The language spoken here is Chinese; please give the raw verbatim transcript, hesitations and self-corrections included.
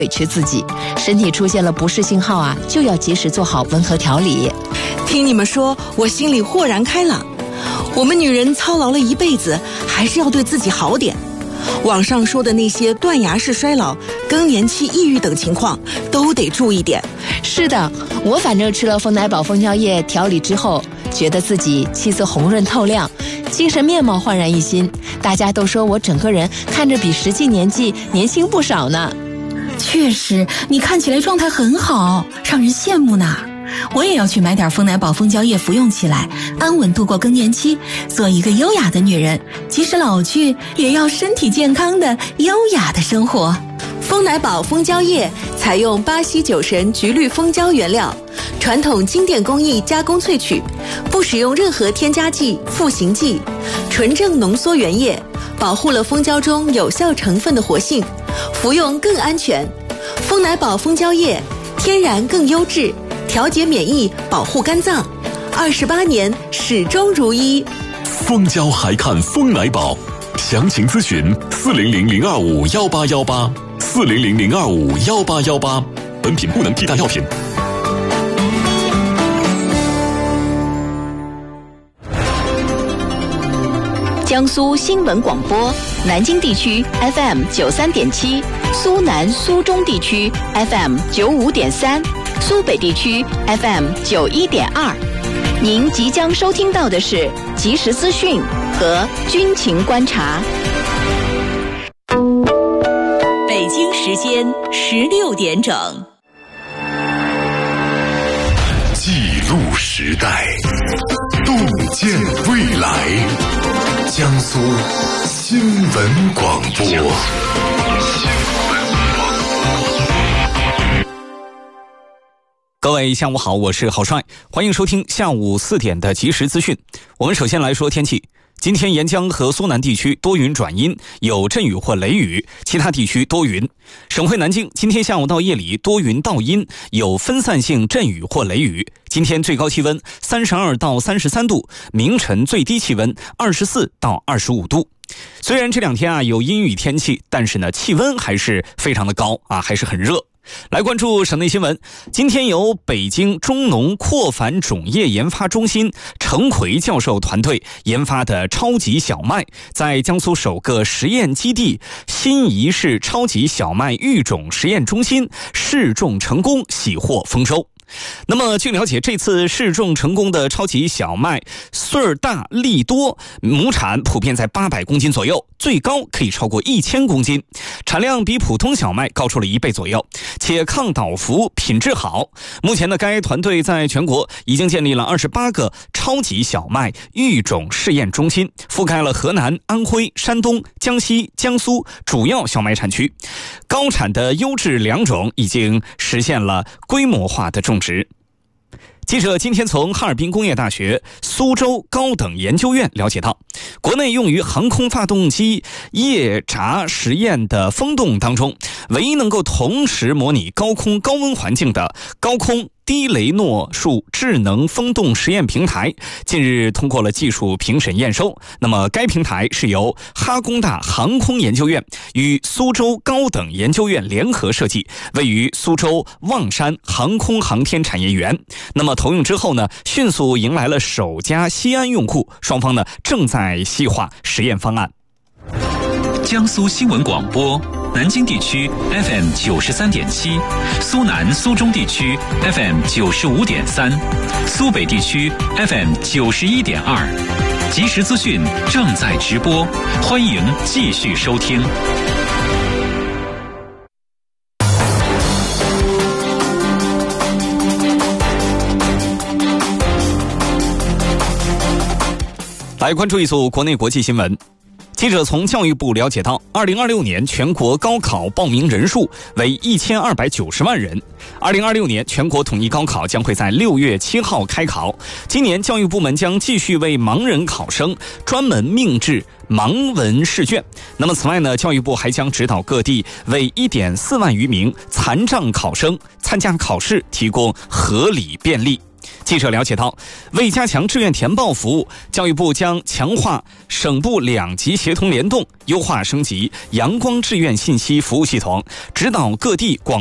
委屈自己，身体出现了不适信号啊，就要及时做好温和调理。 听你们说，我心里豁然开朗。我们女人操劳了一辈子，还是要对自己好点。网上说的那些断崖式衰老、更年期抑郁等情况，都得注意点。 是的，我反正吃了丰奶宝蜂胶液调理之后，觉得自己气色红润透亮，精神面貌焕然一新。大家都说我整个人看着比实际年纪年轻不少呢。 确实，你看起来状态很好，让人羡慕呢。我也要去买点丰奶宝蜂胶液服用起来，安稳度过更年期，做一个优雅的女人，即使老去也要身体健康的优雅的生活。 丰奶宝蜂胶液采用巴西酒神菊绿蜂胶原料，传统经典工艺加工萃取，不使用任何添加剂、赋形剂，纯正浓缩原液，保护了蜂胶中有效成分的活性，服用更安全。丰奶宝蜂胶液天然更优质，调节免疫，保护肝脏，二十八年始终如一。 蜂胶还看丰奶宝，详情咨询四零零零二五幺八幺八四零零零二五幺八幺八。本品不能替代药品。 江苏新闻广播，南京地区 F M 九三点七，苏南苏中地区 F M 九五点三，苏北地区 F M 九一点二。您即将收听到的是即时资讯和军情观察。北京时间十六点整。 记录时代，洞见未来。江苏新闻广播。 各位下午好，我是郝帅，欢迎收听下午四点的即时资讯。我们首先来说天气。今天沿江和苏南地区多云转阴，有阵雨或雷雨，其他地区多云。省会南京今天下午到夜里多云到阴，有分散性阵雨或雷雨。今天最高气温三十二到三十三度，明晨最低气温二十四到二十五度。虽然这两天啊有阴雨天气，但是呢气温还是非常的高啊，还是很热。来关注省内新闻。今天由北京中农扩繁种业研发中心程奎教授团队研发的超级小麦，在江苏首个实验基地新沂市超级小麦育种实验中心试种成功，喜获丰收。那么据了解，这次试种成功的超级小麦穗儿大粒多，亩产普遍在八百公斤左右，最高可以超过一千公斤，产量比普通小麦高出了一倍左右，且抗倒伏，品质好。目前呢，该团队在全国已经建立了二十八个超级小麦育种试验中心，覆盖了河南、安徽、山东、江西、江苏主要小麦产区，高产的优质良种已经实现了规模化的种植。记者今天从哈尔滨工业大学苏州高等研究院了解到，国内用于航空发动机液闸实验的风洞当中，唯一能够同时模拟高空高温环境的高空低雷诺数智能风洞实验平台近日通过了技术评审验收。那么该平台是由哈工大航空研究院与苏州高等研究院联合设计，位于苏州望山航空航天产业园。那么投用之后呢，迅速迎来了首家西安用户，双方呢正在细化实验方案。 江苏新闻广播，南京地区 F M 九十三点七，苏南苏中地区 F M 九十五点三，苏北地区 F M 九十一点二。即时资讯正在直播，欢迎继续收听。 来关注一组国内国际新闻。记者从教育部了解到，二零二六年全国高考报名人数为一千二百九十万人。二零二六年全国统一高考将会在六月七号开考。今年教育部门将继续为盲人考生专门命制盲文试卷。那么此外呢，教育部还将指导各地为一点四万余名残障考生参加考试提供合理便利。 记者了解到，为加强志愿填报服务，教育部将强化省部两级协同联动，优化升级阳光志愿信息服务系统，指导各地广